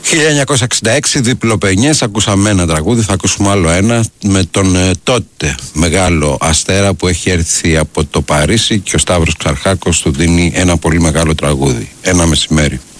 1966, διπλοπενιές, ακούσαμε ένα τραγούδι, θα ακούσουμε άλλο ένα με τον τότε μεγάλο αστέρα που έχει έρθει από το Παρίσι και ο Σταύρος Ξαρχάκος του δίνει ένα πολύ μεγάλο τραγούδι, Ένα μεσημέρι.